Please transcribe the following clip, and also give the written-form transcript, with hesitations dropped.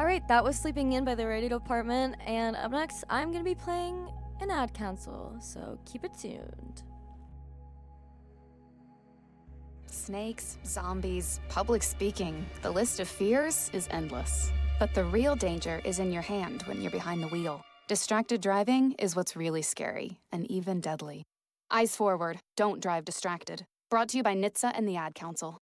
Alright, that was Sleeping In by the Radio Department, and up next, I'm gonna be playing an ad council, so keep it tuned. Snakes, zombies, public speaking. The list of fears is endless. But the real danger is in your hand when you're behind the wheel. Distracted driving is what's really scary, and even deadly. Eyes forward, don't drive distracted. Brought to you by NHTSA and the Ad Council.